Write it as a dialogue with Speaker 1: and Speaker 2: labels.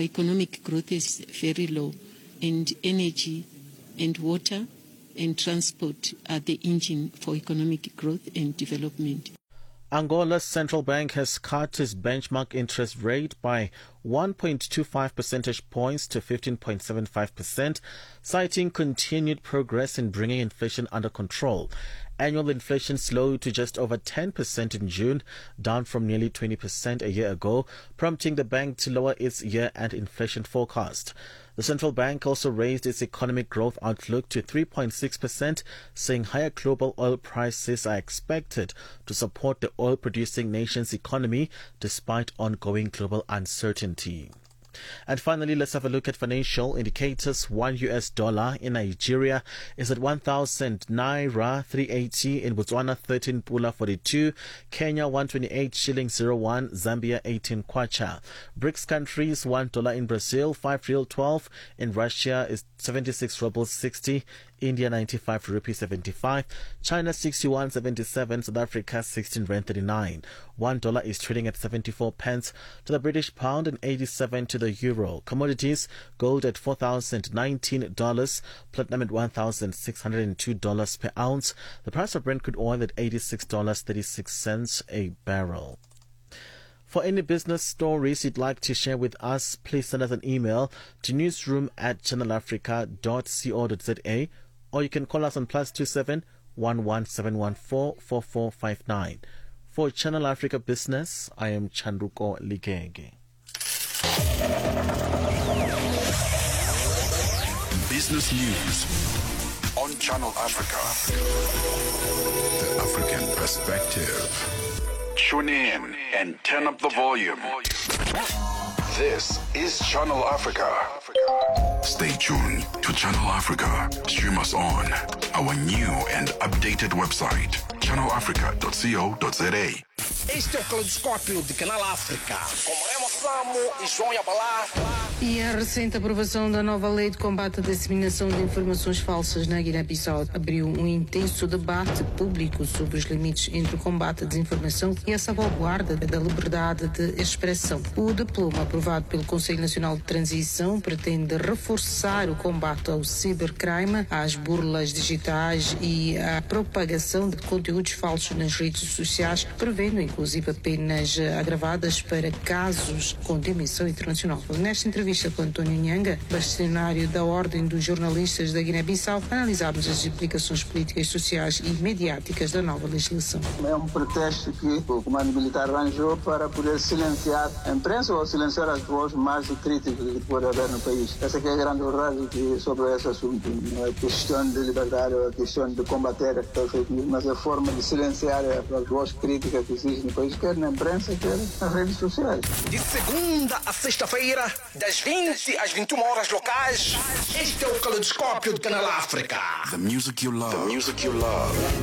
Speaker 1: economic growth is very low, and energy and water and transport are the engine for economic growth and development.
Speaker 2: Angola's central bank has cut its benchmark interest rate by 1.25 percentage points to 15.75%, citing continued progress in bringing inflation under control. Annual inflation slowed to just over 10% in June, down from nearly 20% a year ago, prompting the bank to lower its year-end inflation forecast. The central bank also raised its economic growth outlook to 3.6%, saying higher global oil prices are expected to support the oil-producing nation's economy despite ongoing global uncertainty. And finally, let's have a look at financial indicators. $1 in Nigeria is at 1,000 naira 380, in Botswana 13 pula 42, Kenya 128 shillings 01, Zambia 18 kwacha. BRICS countries, $1 in Brazil, 5 real 12, in Russia is 76 rubles 60, India 95 rupees 75, China 61.77, South Africa 16 rand 39. $1 is trading at 74 pence to the British pound and 87 to the euro. Commodities: gold at $4,019, platinum at $1,602 per ounce. The price of Brent crude oil at $86.36 a barrel. For any business stories you'd like to share with us, please send us an email to newsroom@channelafrica.co.za, or you can call us on +27 11714 4459. For Channel Africa Business, I am Chanduko Ligenge.
Speaker 3: Business News on Channel Africa. The African Perspective. Tune in and turn up the volume. This is Channel Africa. Stay tuned to Channel Africa. Stream us on our new and updated website, channelafrica.co.za.
Speaker 4: Este é o Caleidoscópio de Canal África, com Remo Samo e João Yabalá.
Speaker 5: E a recente aprovação da nova lei de combate à disseminação de informações falsas na Guiné-Bissau abriu um intenso debate público sobre os limites entre o combate à desinformação e a salvaguarda da liberdade de expressão. O diploma aprovado pelo Conselho Nacional de Transição pretende reforçar o combate ao cibercrime, às burlas digitais e à propagação de conteúdos falsos nas redes sociais, prevendo inclusive penas agravadas para casos com dimensão internacional. Nesta entrevista com António Nhanga, bastonário da Ordem dos Jornalistas da Guiné-Bissau, analisámos as implicações políticas, sociais e mediáticas da nova legislação.
Speaker 6: É um pretexto que o comando militar arranjou para poder silenciar a imprensa ou silenciar as vozes mais críticas que pode haver no país. Essa que é a grande verdade sobre esse assunto. Não é questão de liberdade, é questão de combater a fake news, mas é a forma de silenciar as vozes críticas que existem no país, quer na imprensa, quer nas redes sociais.
Speaker 4: De segunda a sexta-feira, das 20 às 21 horas locais, este é o Caleidoscópio de Canal África.
Speaker 3: The music you love. The music you love.